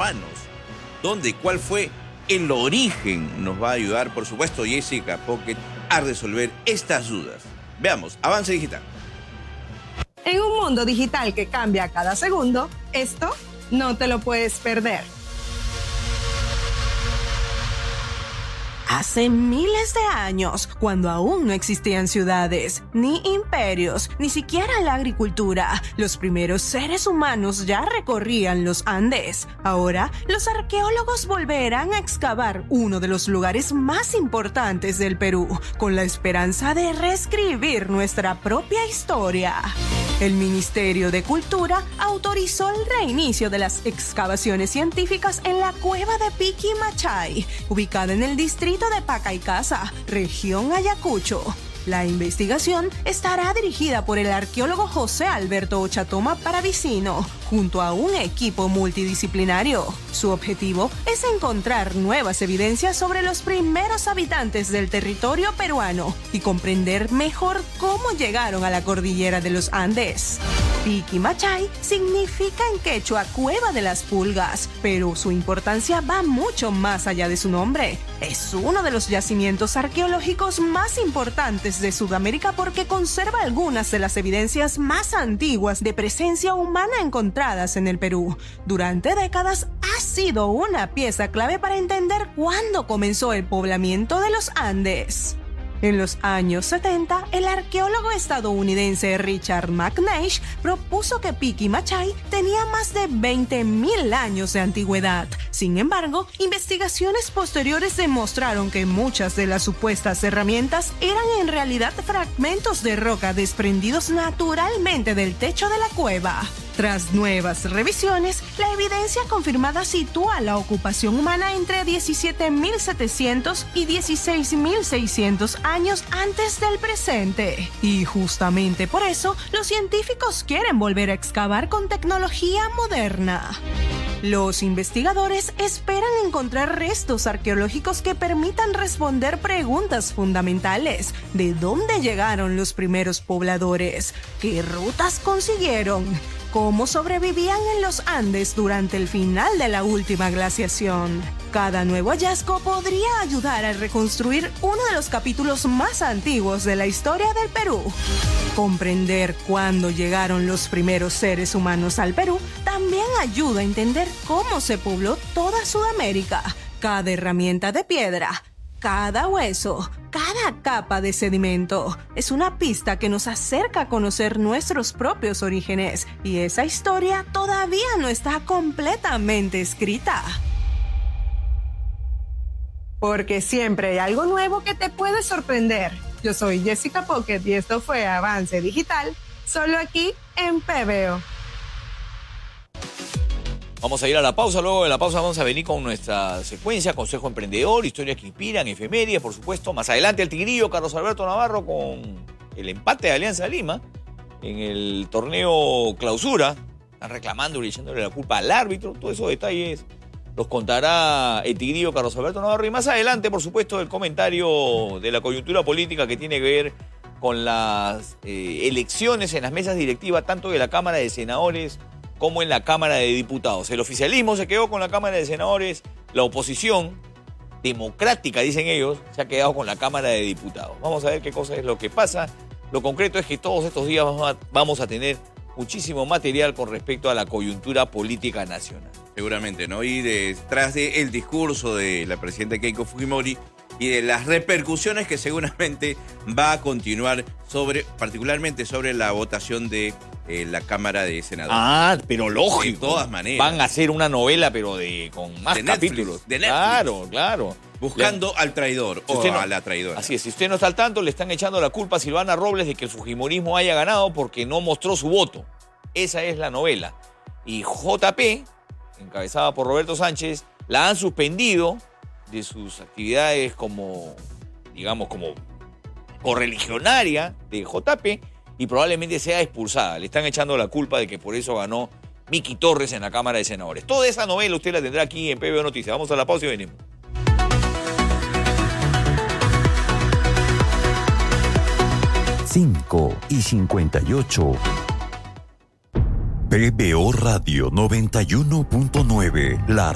peruanos. ¿Dónde y cuál fue el origen? Nos va a ayudar, por supuesto, Jessica Pocket a resolver estas dudas. Veamos, Avance Digital. En un mundo digital que cambia cada segundo, esto no te lo puedes perder. Hace miles de años, cuando aún no existían ciudades, ni imperios, ni siquiera la agricultura, los primeros seres humanos ya recorrían los Andes. Ahora, los arqueólogos volverán a excavar uno de los lugares más importantes del Perú, con la esperanza de reescribir nuestra propia historia. El Ministerio de Cultura autorizó el reinicio de las excavaciones científicas en la cueva de Piquimachay, ubicada en el distrito de Pacaycasa, región Ayacucho. La investigación estará dirigida por el arqueólogo José Alberto Ochatoma Paravicino, junto a un equipo multidisciplinario. Su objetivo es encontrar nuevas evidencias sobre los primeros habitantes del territorio peruano y comprender mejor cómo llegaron a la cordillera de los Andes. Piquimachay significa en quechua cueva de las pulgas, pero su importancia va mucho más allá de su nombre. Es uno de los yacimientos arqueológicos más importantes de Sudamérica porque conserva algunas de las evidencias más antiguas de presencia humana encontradas en el Perú. Durante décadas ha sido una pieza clave para entender cuándo comenzó el poblamiento de los Andes. En los años 70, el arqueólogo estadounidense Richard McNeish propuso que Piquimachay tenía más de 20.000 años de antigüedad. Sin embargo, investigaciones posteriores demostraron que muchas de las supuestas herramientas eran en realidad fragmentos de roca desprendidos naturalmente del techo de la cueva. Tras nuevas revisiones, la evidencia confirmada sitúa la ocupación humana entre 17.700 y 16.600 años antes del presente. Y justamente por eso, los científicos quieren volver a excavar con tecnología moderna. Los investigadores esperan encontrar restos arqueológicos que permitan responder preguntas fundamentales. ¿De dónde llegaron los primeros pobladores? ¿Qué rutas consiguieron? ¿Cómo sobrevivían en los Andes durante el final de la última glaciación? Cada nuevo hallazgo podría ayudar a reconstruir uno de los capítulos más antiguos de la historia del Perú. Comprender cuándo llegaron los primeros seres humanos al Perú también ayuda a entender cómo se pobló toda Sudamérica. Cada herramienta de piedra, cada hueso, cada capa de sedimento es una pista que nos acerca a conocer nuestros propios orígenes, y esa historia todavía no está completamente escrita. Porque siempre hay algo nuevo que te puede sorprender. Yo soy Jessica Pocket y esto fue Avance Digital, solo aquí en PBO. Vamos a ir a la pausa, luego de la pausa vamos a venir con nuestra secuencia, Consejo Emprendedor, historias que inspiran, efemérides, por supuesto. Más adelante el Tigrillo, Carlos Alberto Navarro, con el empate de Alianza Lima en el torneo Clausura. Están reclamando y echándole la culpa al árbitro. Todos esos detalles los contará el Tigrillo, Carlos Alberto Navarro. Y más adelante, por supuesto, el comentario de la coyuntura política que tiene que ver con las elecciones en las mesas directivas, tanto de la Cámara de Senadores como en la Cámara de Diputados. El oficialismo se quedó con la Cámara de Senadores, la oposición democrática, dicen ellos, se ha quedado con la Cámara de Diputados. Vamos a ver qué cosa es lo que pasa. Lo concreto es que todos estos días vamos a tener muchísimo material con respecto a la coyuntura política nacional. Seguramente, ¿no? Y detrás del discurso de la presidenta Keiko Fujimori y de las repercusiones que seguramente va a continuar particularmente sobre la votación de la Cámara de Senadores. Ah, pero lógico. De todas maneras. Van a hacer una novela, pero con más de Netflix, capítulos. De Netflix. Claro, claro. Buscando al traidor a la traidora. Así es, si usted no está al tanto, le están echando la culpa a Silvana Robles de que el fujimorismo haya ganado porque no mostró su voto. Esa es la novela. Y JP, encabezada por Roberto Sánchez, la han suspendido de sus actividades como correligionaria de JP, y probablemente sea expulsada. Le están echando la culpa de que por eso ganó Miki Torres en la Cámara de Senadores. Toda esa novela usted la tendrá aquí en PBO Noticias. Vamos a la pausa y venimos. 5:58. PBO Radio 91.9, la